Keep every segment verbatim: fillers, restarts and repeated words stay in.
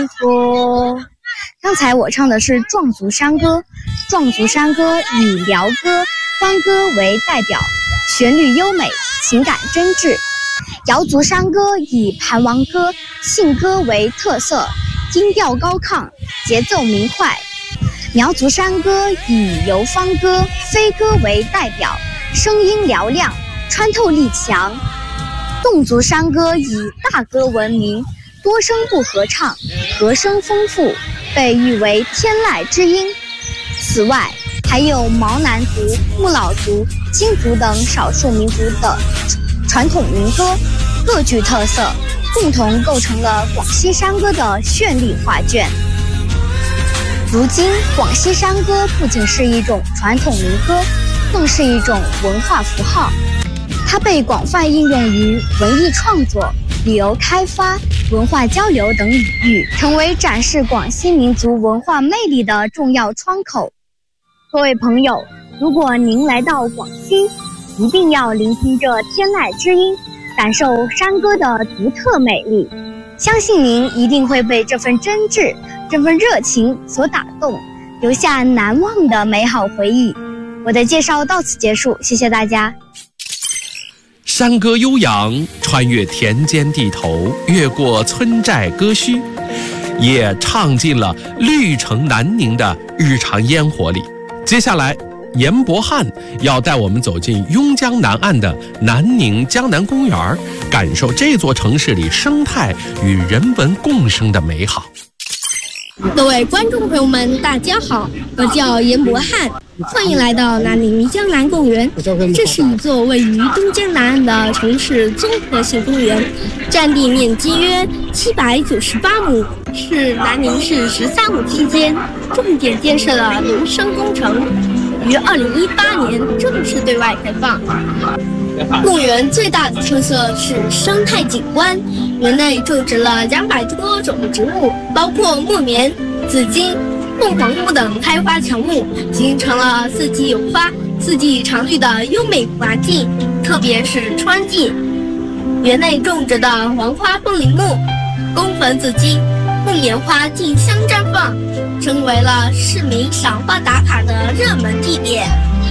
佛。刚才我唱的是《壮族山歌》，《壮族山歌》以辽歌、欢歌为代表，旋律优美，情感真挚；瑶族山歌以盘王歌、信歌为特色，音调高亢，节奏明快；苗族山歌以游方歌、飞歌为代表，声音嘹亮，穿透力强；侗族山歌以大歌闻名，多声部合唱，和声丰富，被誉为天籁之音。此外，还有毛南族、木老族、金族等少数民族的传统民歌，各具特色，共同构成了广西山歌的绚丽画卷。如今，广西山歌不仅是一种传统民歌，更是一种文化符号，它被广泛应用于文艺创作、旅游开发、文化交流等领域，成为展示广西民族文化魅力的重要窗口。各位朋友，如果您来到广西，一定要聆听这天籁之音，感受山歌的独特美丽。相信您一定会被这份真挚、这份热情所打动，留下难忘的美好回忆。我的介绍到此结束，谢谢大家。 山歌悠扬，穿越田间地头，越过村寨歌墟，也唱进了绿城南宁的日常烟火里。接下来，严博翰要带我们走进邕江南岸的南宁江南公园，感受这座城市里生态与人文共生的美好。 各位观众朋友们，大家好，我叫严博翰，欢迎来到南宁江南公园。这是一座位于东江南岸的城市综合性公园，占地面积约七百九十八亩，是南宁市十三五期间重点建设的民生工程，于二零一八年正式对外开放。公园最大的特色是生态景观，园内种植了两百多种植物，包括木棉、紫荆、凤凰木等开花乔木，形成了四季有花、四季常绿的优美环境。特别是春季，园内种植的黄花风铃木、宫粉紫荆、木棉花竞相绽放，成为了市民赏花打卡的热门地点。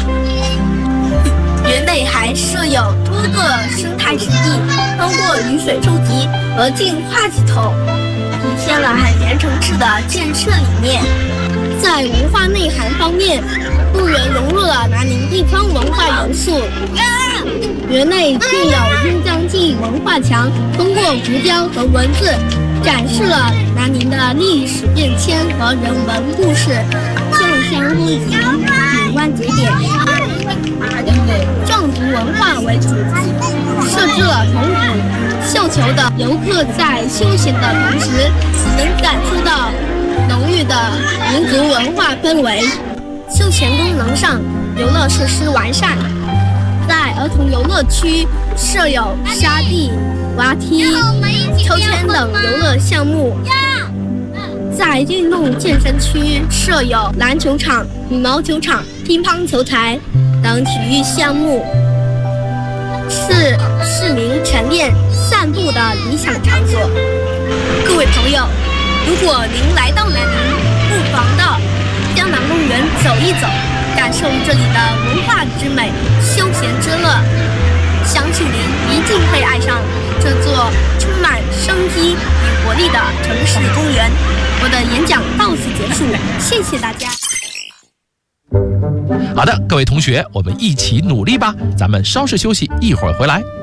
园内还设有多个生态湿地，通过雨水收集和净化系统，体现了海绵城市的建设理念。在文化内涵方面，公园融入了南宁地方文化元素。园内建有邕江记忆文化墙，通过浮雕和文字展示了南宁的历史变迁和人文故事，众香风景，景观节点。壮族文化为主题，设置了铜鼓、绣球的游客在休闲的同时，能感受到浓郁的民族文化氛围。休闲功能上，游乐设施完善，在儿童游乐区设有沙地、滑梯、秋千等游乐项目。在运动健身区设有篮球场、羽毛球场、乒乓球台等体育项目，是市民晨练、散步的理想场所。各位朋友，如果您来到南宁，不妨到江南公园走一走，感受这里的文化之美、休闲之乐，相信您一定会爱上这座充满生机与活力的城市公园。我的演讲到此结束，谢谢大家。 好的，各位同学，我们一起努力吧，咱们稍事休息，一会儿回来。